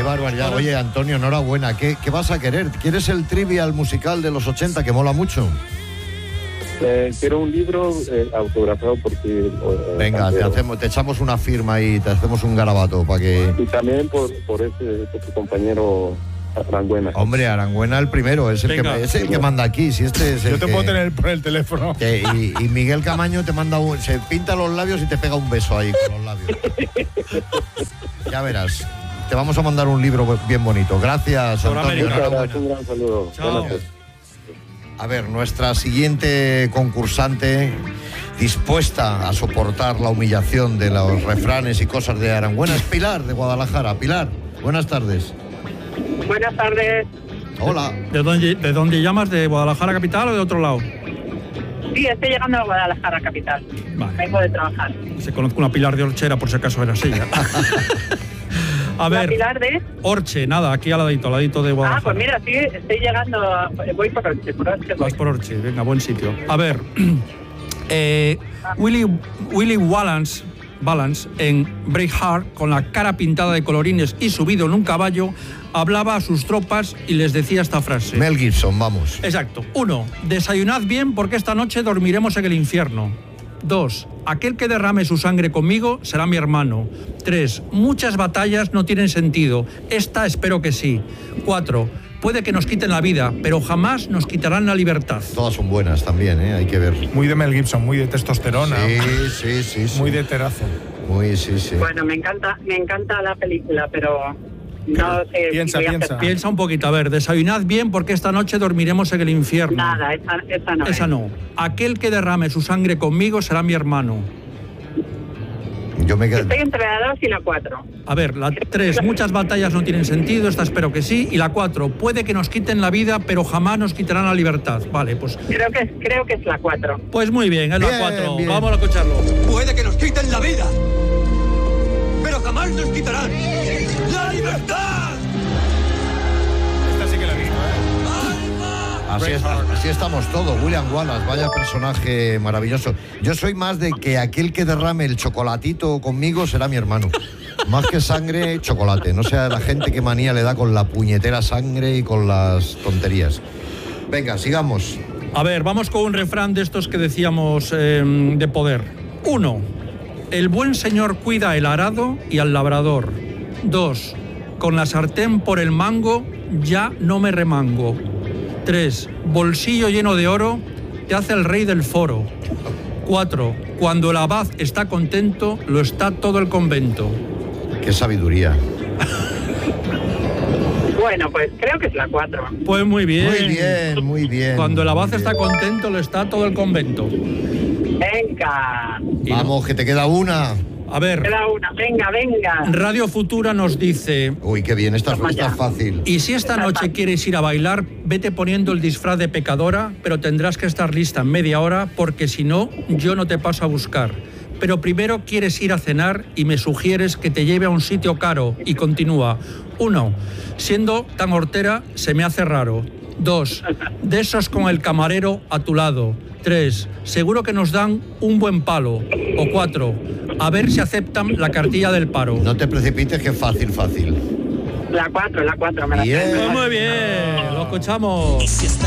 barbaridad. Oye, Antonio, enhorabuena. ¿Qué vas a querer? ¿Quieres el Trivial musical de los 80, que mola mucho? Quiero un libro autografiado por ti. Venga, te echamos una firma y te hacemos un garabato para que... Y también por tu compañero Arangüena. Hombre, Arangüena el primero, es el que manda aquí. Si este es Yo te puedo tener por el teléfono. Y Miguel Camaño te manda se pinta los labios y te pega un beso ahí con los labios. Ya verás. Te vamos a mandar un libro bien bonito. Gracias, Antonio. Un gran saludo. Chao. A ver, nuestra siguiente concursante, dispuesta a soportar la humillación de los refranes y cosas de Arangüena, es Pilar, de Guadalajara. Pilar, buenas tardes. Buenas tardes. Hola. ¿De dónde llamas? ¿De Guadalajara capital o de otro lado? Sí, estoy llegando a Guadalajara capital. Vale. Vengo de trabajar. Se conozco una Pilar de Orchera, por si acaso era ella. A ver, Pilar de... Orche, nada, aquí al ladito de Guadalajara. Pues mira, sí, estoy llegando, voy por Orche. Vas por Orche, venga, buen sitio. A ver, Willy Wallace en Braveheart, con la cara pintada de colorines y subido en un caballo, hablaba a sus tropas y les decía esta frase. Mel Gibson, vamos. Exacto. 1. Desayunad bien porque esta noche dormiremos en el infierno. 2. Aquel que derrame su sangre conmigo será mi hermano. 3. Muchas batallas no tienen sentido. Esta espero que sí. 4. Puede que nos quiten la vida, pero jamás nos quitarán la libertad. Todas son buenas también, hay que ver. Muy de Mel Gibson, muy de testosterona. Sí. Muy de terazo. Muy, sí. Bueno, me encanta la película, pero... No sé. Piensa un poquito. A ver, desayunad bien porque esta noche dormiremos en el infierno. Nada, esa no. Esa no. Aquel que derrame su sangre conmigo será mi hermano. Yo me quedo... Estoy entre la 2 y la 4. A ver, la 3, muchas batallas no tienen sentido, esta espero que sí. Y la 4, puede que nos quiten la vida, pero jamás nos quitarán la libertad. Vale, pues... Creo que es la 4. Pues muy bien, es la 4. Bien. Vamos a escucharlo. Puede que nos quiten la vida, pero jamás nos quitarán la libertad. Esta sí que la he visto, Así estamos todos. William Wallace, vaya personaje maravilloso. Yo soy más de que aquel que derrame el chocolatito conmigo será mi hermano. Más que sangre, chocolate. No sea la gente que manía le da con la puñetera sangre y con las tonterías. Venga, sigamos. A ver, vamos con un refrán de estos que decíamos de poder. 1. El buen señor cuida el arado y al labrador. 2. Con la sartén por el mango ya no me remango. 3. Bolsillo lleno de oro te hace el rey del foro. 4. Cuando el abad está contento, lo está todo el convento. Qué sabiduría. Bueno, pues creo que es la 4. Pues muy bien. Muy bien. Cuando el abad está contento, lo está todo el convento. Venga. Vamos, que te queda una. A ver. Queda una. Venga. Radio Futura nos dice... Uy, qué bien, esta es fácil. Y si esta noche quieres ir a bailar, vete poniendo el disfraz de pecadora, pero tendrás que estar lista en media hora, porque si no, yo no te paso a buscar. Pero primero quieres ir a cenar y me sugieres que te lleve a un sitio caro. Y continúa. 1. Siendo tan hortera, se me hace raro. 2. De esos con el camarero a tu lado. 3. Seguro que nos dan un buen palo. O 4. A ver si aceptan la cartilla del paro. No te precipites, que es fácil. La 4, me la Bien. Pues muy bien, lo escuchamos.